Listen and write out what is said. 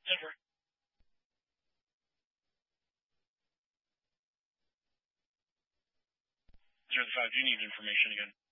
Denver. 0 to 5, do you need information again?